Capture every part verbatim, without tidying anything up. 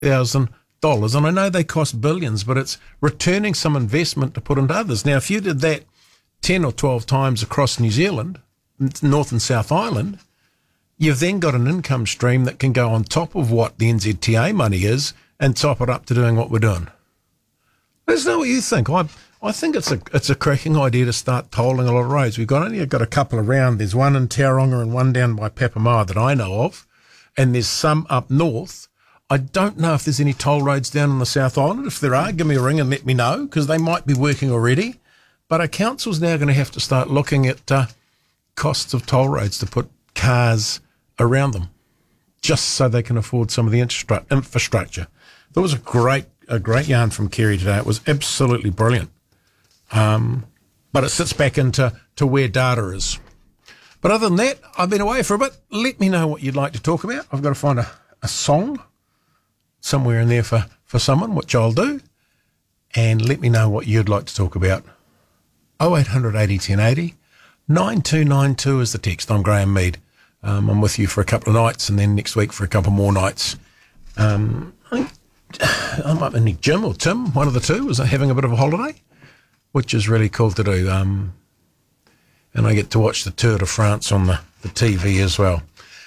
thousand dollars, and I know they cost billions, but it's returning some investment to put into others. Now, if you did that ten or twelve times across New Zealand, North and South Island, you've then got an income stream that can go on top of what the N Z T A money is and top it up to doing what we're doing. Let us know what you think. I I think it's a it's a cracking idea to start tolling a lot of roads. We've got only got a couple around. There's one in Tauranga and one down by Papamoa that I know of, and there's some up north. I don't know if there's any toll roads down on the South Island. If there are, give me a ring and let me know, because they might be working already. But our council's now going to have to start looking at uh, costs of toll roads to put cars around them, just so they can afford some of the infra- infrastructure. There was a great a great yarn from Kerry today. It was absolutely brilliant. Um, but it sits back into to where data is. But other than that, I've been away for a bit. Let me know what you'd like to talk about. I've got to find a, a song somewhere in there for, for someone, which I'll do. And let me know what you'd like to talk about. oh eight hundred eighty ten eighty. nine two nine two is the text. I'm Graham Mead. Um, I'm with you for a couple of nights and then next week for a couple more nights. Um, I, I might be Jim or Tim, one of the two, is having a bit of a holiday, which is really cool to do. Um, and I get to watch the Tour de France on the, the T V as well.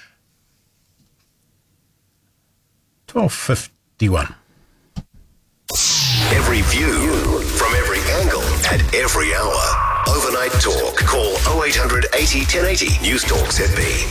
twelve fifty-one. Every view from every angle at every hour. Overnight Talk. Call oh eight hundred eighty ten eighty. News Talk Z B.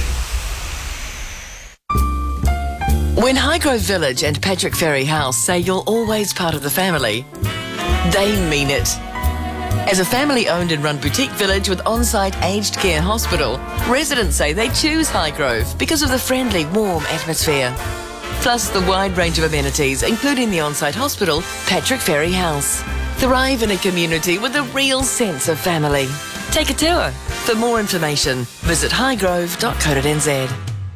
When Highgrove Village and Patrick Ferry House say you're always part of the family, they mean it. As a family-owned and run boutique village with on-site aged care hospital, residents say they choose Highgrove because of the friendly, warm atmosphere. Plus the wide range of amenities, including the on-site hospital, Patrick Ferry House. Thrive in a community with a real sense of family. Take a tour. For more information, visit highgrove dot co dot n z.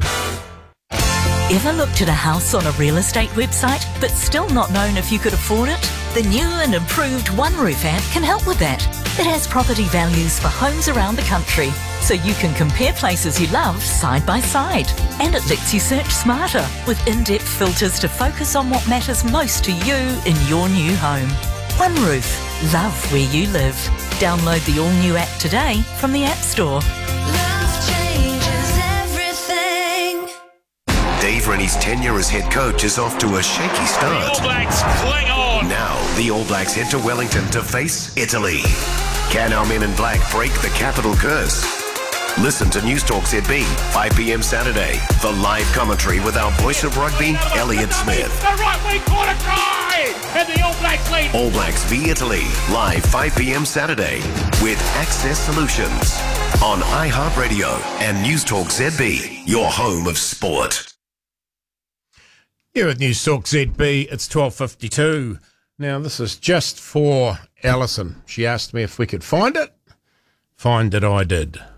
Ever looked at a house on a real estate website but still not known if you could afford it? The new and improved One Roof app can help with that. It has property values for homes around the country, so you can compare places you love side by side. And it lets you search smarter with in-depth filters to focus on what matters most to you in your new home. One Roof. Love where you live. Download the all-new app today from the App Store. Dave Rennie's tenure as head coach is off to a shaky start. The All Blacks cling on. Now, the All Blacks head to Wellington to face Italy. Can our men in black break the capital curse? Listen to News Talk Z B, five p.m. Saturday. The live commentary with our voice of rugby, Elliot Smith. The right wing corner try! And the All Blacks lead. All Blacks v Italy, live five p.m. Saturday with Access Solutions on iHeartRadio and News Talk Z B, your home of sport. Here at News Talk Z B, it's twelve fifty-two. Now, this is just for Alison. She asked me if we could find it. Find it I did.